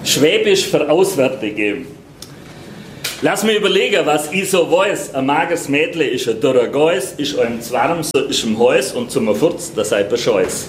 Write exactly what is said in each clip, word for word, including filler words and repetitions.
Schwäbisch für Auswärtige. Lass mich überlegen, was ich so weiß. Ein mageres Mädle ist ein dürrer Geus, ist einem Zwarm, so ist im Häus und zum Furz, das sei Bescheuß.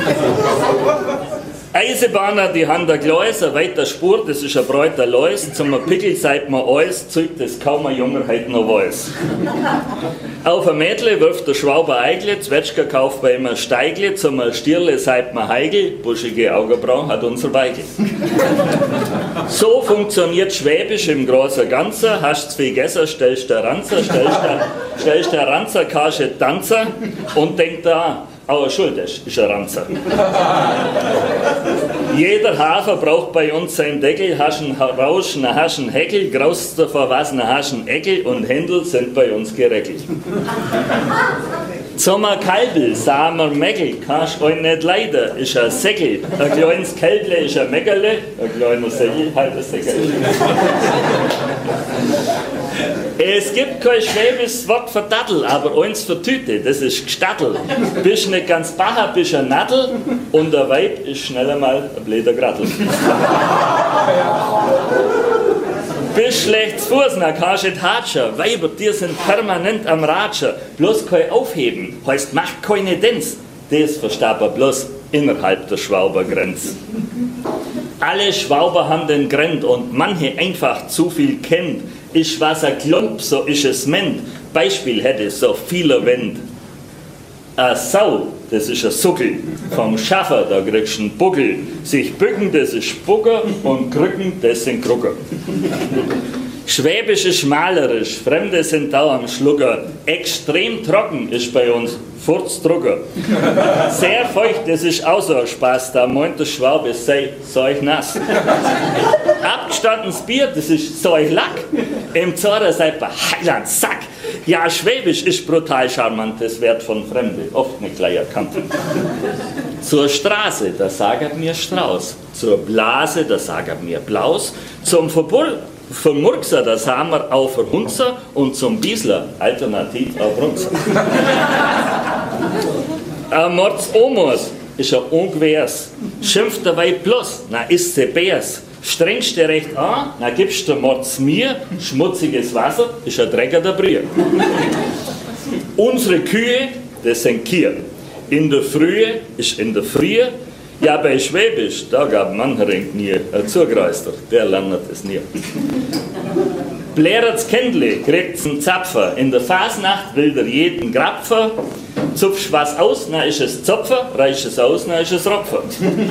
Eisenbahner, die haben der Gleis, eine weiter Spur, das ist ein bräuter Leus, zum Pickel seit man alles, zeigt das kaum ein Junger heute noch weiß. Auf ein Mädle wirft der Schwauber Eigle, Zwetschger kauft bei ihm ein Steigle, zum Stierle seit man Heigel, buschige Augenbrauen hat unser Weigel. So funktioniert Schwäbisch im großen Ganzen, hast zwei Gesser, stellst der Ranzer, stellst der, stellst der Ranzer, kasche Tanzer und denkt da, aber schuld ist, ist ein Ranzer. Jeder Hafer braucht bei uns seinen Deckel, hast einen Rausch, einen hast einen Heckel, graust davor was, einen hast einen Eckel und Händel sind bei uns gereckelt. Sommer Kalbel, Samer Meckel, kannst euch nicht leiden, ist ein Säckel. Ein kleines Kälble ist ein Meckerle, ein kleiner Säckel halt ein Säckel. Es gibt kein schwäbisches Wort für Dattel, aber eins für Tüte, das ist Gstattel. Bist nicht ganz Bacher, bist ein Nattel und der Weib ist schnell einmal ein blöder Grattel. Bist schlecht zu Fuß, dann kannst du nicht hatschen. Weiber, die sind permanent am Ratschen. Bloß kein Aufheben, heißt mach keine Dens. Das versteht man bloß innerhalb der Schwaubergrenze. Alle Schwauber haben den Grend und manche einfach zu viel kennt. Ist was ein Klump, so ist es ment. Beispiel hätte so viele Wend. A Sau, das ist ein Suckel. Vom Schaffer, da kriegst du einen Buckel. Sich bücken, das ist Spucker und Krücken, das sind Krucker. Schwäbisch ist malerisch, Fremde sind da am Schlucker. Extrem trocken ist bei uns Furzdrucker. Sehr feucht, das ist auch so ein Spaß, da meint der Schwabe, sei seuch nass. Abgestandenes Bier, das ist seuch Lack. Im Zorra seid ihr Heiland Sack. Ja, Schwäbisch ist brutal charmant, das wird von Fremde oft nicht gleich erkannt. Zur Straße, da sagt mir Strauß. Zur Blase, da sagt mir Blaus. Zum Verbull Vom Murkser, das haben wir auch für Hunzer und zum Biesler alternativ auf Runzer. Ein Mords Omos ist ein Ungewehrs. Schimpft dabei bloß, na ist sie Bärs. Strengst du recht an, na gibst du Mords mir. Schmutziges Wasser ist ein Drecker der Brühe. Unsere Kühe, das sind Kier. In der Frühe ist in der Frühe. Ja, bei Schwäbisch, da gab mancher nie ein Zugreister, der lernt es nie. Blärert's Kendle, kriegt's einen Zapfer, in der Fasnacht will der jeden Grapfer, zupfst was aus, na ist es Zopfer, reicht es aus, na ist es Ropfer.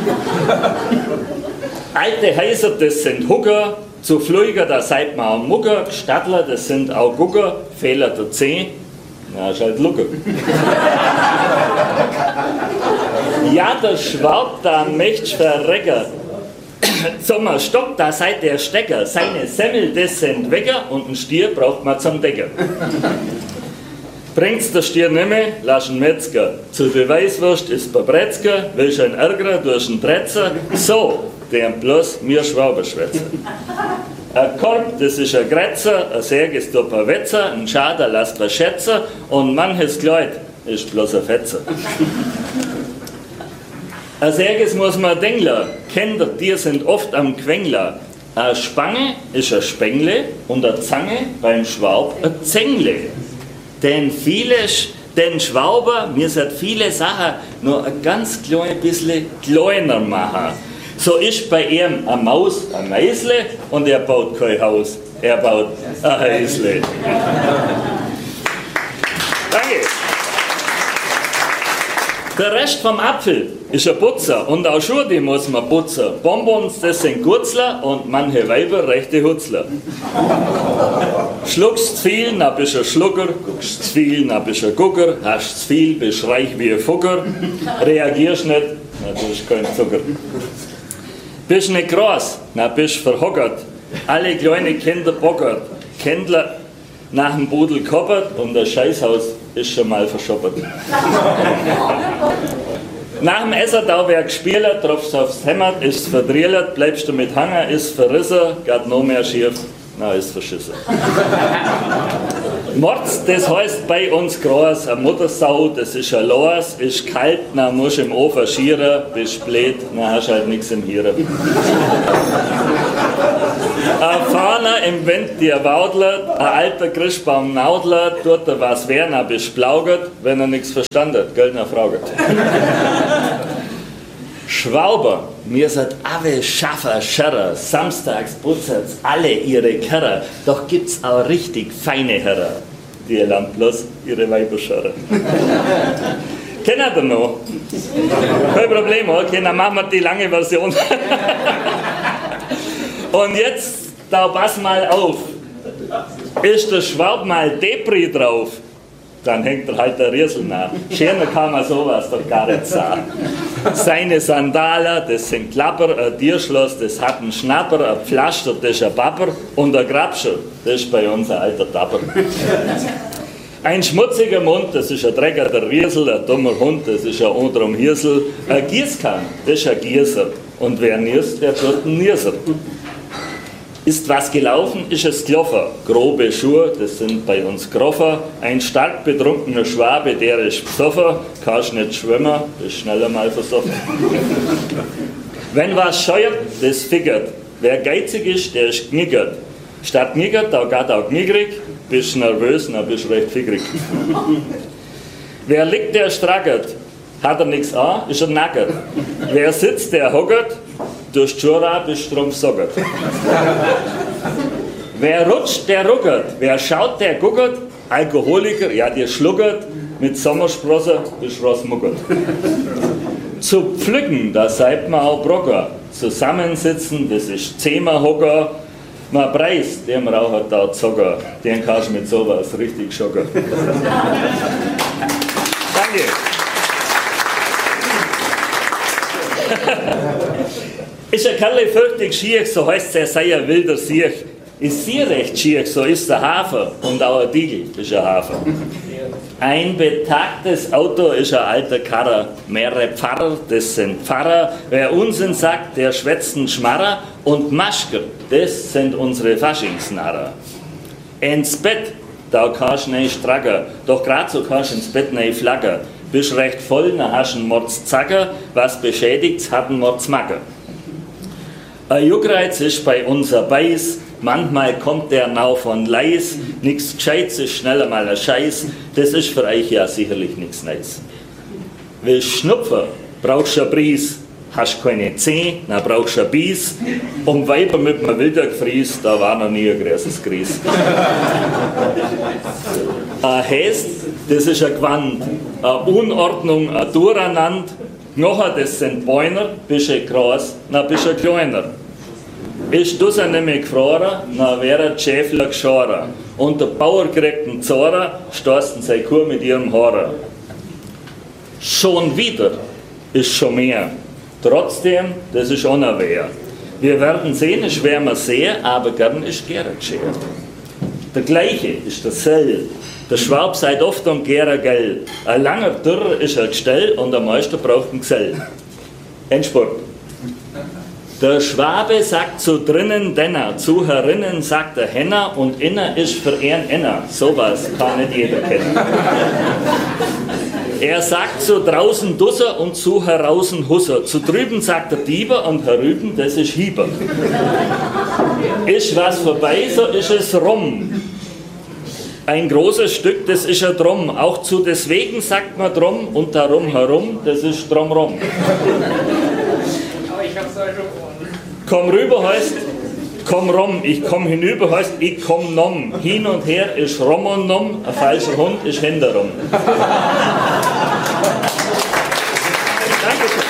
Alte Häuser, das sind Hucker, zu Flüger, da seid man auch Mucker, Stadtler, das sind auch Gucker, Fehler der Zeh, na ist halt Lucke. Ja, der Schwab, da möcht's verrecken. Sommer Stock, da seid der Stecker. Seine Semmel, das sind Wecker und ein Stier braucht man zum Decker. Bringt's der Stier nimmer, lass ihn Metzger. Zur Beweiswurst ist Babretzker, willst ein Ärger durch einen Tretzer. So, der bloß mir Schwaber schwätze. Ein Korb, das ist ein Grätzer, ein Särg ist ein Wetzer, ein Schader lasst man schätzen und manches Kleid ist bloß ein Fetzer. Ein Särges muss man denken, Kinder, die sind oft am Quengler. Eine Spange ist ein Spengle und eine Zange beim Schwaub ein Zengle. Denn viele, den Schwauber, mir sind viele Sachen nur ein ganz klein bisschen kleiner machen. So ist bei ihm eine Maus ein Meisle und er baut kein Haus, er baut ein Häusle. Danke. Der Rest vom Apfel ist ein Putzer und auch Schuhe, die muss man putzen. Bonbons, das sind Gurzler und manche Weiber rechte Hutzler. Schluckst zu viel, dann bist du ein Schlucker, guckst zu viel, dann bist du ein Gucker, hast zu viel, bist reich wie ein Fucker, reagierst nicht, dann bist du kein Zucker. Bist nicht groß, dann bist du verhockert, alle kleinen Kinder bockert, Kindler nach dem Budel koppert und das Scheißhaus ist schon mal verschoppert. Nach dem Essertauwerk gespielt, tropfst aufs Hämmert, ist verdriellert, bleibst du mit Hanger, ist verrissen, geht noch mehr schief, na ist verschissen. Mords, das heißt bei uns groß, eine Muttersau, das ist ein Los, ist kalt, dann musst du im Ofen schieren, bist blöd, dann hast du halt nichts im Hirn. Ein Fahner im Wind, der waudelt, ein alter Christbaum naudelt, tut er was werden, er bist blaugert, wenn er nichts verstanden hat, gell, dann fragt. Schwauber, mir seid alle Schaffer, Scherrer, samstags putzert's alle ihre Kerrer, doch gibt's auch richtig feine Herrer, die lernen bloß ihre Weiber scharren. Kennt ihr noch? Kein Problem, okay, dann machen wir die lange Version. Und jetzt, da pass mal auf, ist der Schwab mal Depri drauf, dann hängt er halt der Riesel nach. Schöner kann man sowas doch gar nicht sagen. Seine Sandalen, das sind Klapper, ein Tierschloss, das hat einen Schnapper, ein Pflaster, das ist ein Papper und ein Grabscher, das ist bei uns ein alter Tapper. Ein schmutziger Mund, das ist ein Drecker, der Riesel, ein dummer Hund, das ist ein unterm Hirsel, ein Gießkann, das ist ein Gießer und wer niest, der tut einen Nieser. Ist was gelaufen, ist es gelaufen. Grobe Schuhe, das sind bei uns Groffer. Ein stark betrunkener Schwabe, der ist besoffen. Kannst nicht schwimmen, bist schneller mal versoffen. Wenn was scheuert, das fickert. Wer geizig ist, der ist knickert. Statt knickert, da geht auch knickrig. Bist nervös, dann bist recht fickrig. Wer liegt, der strackert. Hat er nichts an, ist er nackert. Wer sitzt, der hockert. Durch die Jura bist du drum sockert. Wer rutscht, der ruckert. Wer schaut, der guckert. Alkoholiker, ja, der schluckert. Mit Sommersprosse bist du rausmuckert. Zu pflücken, da seid man auch Brocker. Zusammensitzen, das ist Zehmerhocker. Man preist, dem raucht da Zocker. Den kannst du mit sowas richtig schocken. Danke. Ist ein Kerl fürchtig schier, so heißt es, er sei ein wilder Siech. Ist sie recht schier, so ist der Hafer. Und auch ein Diegel ist ein Hafer. Ein betagtes Auto ist ein alter Karrer. Mehrere Pfarrer, das sind Pfarrer. Wer Unsinn sagt, der schwätzt einen Schmarrer. Und Maschker, das sind unsere Faschingsnarrer. Ins Bett, da kannst du nicht stracken. Doch grad so kannst du ins Bett nicht flacken. Bist recht voll, dann hast du einen Mordszacker. Was beschädigt's, hat einen Mordsmacker. Ein Juckreiz ist bei uns ein Beiß, manchmal kommt der Nau von Leis, nix Gescheites ist schneller mal ein Scheiß, das ist für euch ja sicherlich nichts Neues. Willst Schnupfen, brauchst du ein Bries, hast keine Zeh, dann brauchst du ein Bies, um Weiber mit einem Wilder gefries, da war noch nie ein großes Gries. Ein Häst, das ist ein Gewand, eine Unordnung, ein Durcheinander. Knochen, das sind Bäuner, bist du groß, dann bist du kleiner. Ist du sie nämlich gefroren, dann wäre der Schäfler geschoren. Und der Bauer kriegt einen Zoren, stoßen seine Kuh mit ihrem Horror. Schon wieder ist schon mehr. Trotzdem, das ist unaware. Wir werden sehen, es werden wir sehen, aber gern ist gerne geschehen. Der gleiche ist der Sell. Der Schwab seid oft und gärer gell. Ein langer Dürr ist ein Gestell und der Meister braucht einen Gesell. Endspurt. Der Schwabe sagt zu drinnen Denner, zu herinnen sagt der Henner und inner ist für ihn Enner. Sowas kann nicht jeder kennen. Er sagt zu draußen Dusser und zu heraußen Husser. Zu drüben sagt der Dieber und herüben, das ist Hieber. Ist was vorbei, so ist es rum. Ein großes Stück, das ist ein Drum. Auch zu deswegen sagt man drum und darum herum, das ist drumrum. Aber ich hab's da schon gewonnen. Komm rüber heißt, komm rum. Ich komm hinüber heißt, ich komm nom. Hin und her ist rum und nom. Ein falscher Hund ist hinterrum. Dankeschön.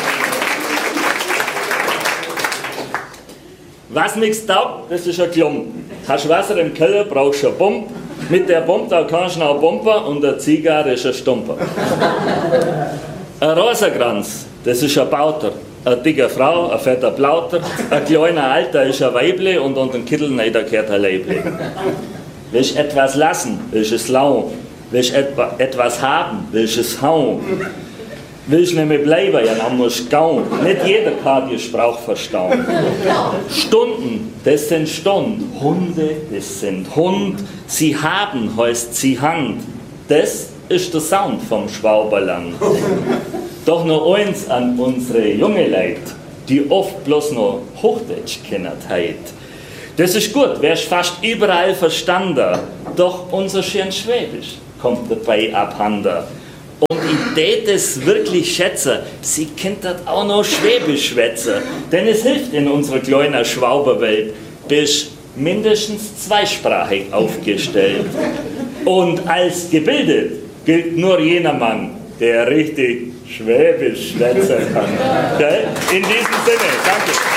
Was nichts taugt, das ist ein Klump. Hast du Wasser im Keller, brauchst du eine Pumpe. Mit der Pumpe da kannst du noch pumpen und eine Zigarre ist ein Stumper. Ein Rosenkranz, das ist ein Bauter. Eine dicke Frau, ein fetter Plauter. Ein kleiner Alter ist ein Weible und unter den Kittel gehört ein Leible. Willst du etwas lassen, willst du es lau. Willst du etwas haben, willst du es hauen. will ich nämlich bleiben, ja, dann muss gauen. Nicht jeder kann die Sprache verstauen. Stunden, das sind Stunden. Hunde, das sind Hund. Sie haben, heißt sie Hand. Das ist der Sound vom Schwaberland. Doch noch eins an unsere junge Leute, die oft bloß noch Hochdeutsch kennen heute. Das ist gut, wär's fast überall verstanden. Doch unser schön Schwäbisch kommt dabei abhanden. Und ich tät es wirklich schätzen, sie kennt das auch noch Schwäbisch schwätzen. Denn es hilft in unserer kleinen Schwauberwelt, bis mindestens zweisprachig aufgestellt. Und als gebildet gilt nur jener Mann, der richtig Schwäbisch schwätzen kann. In diesem Sinne, danke.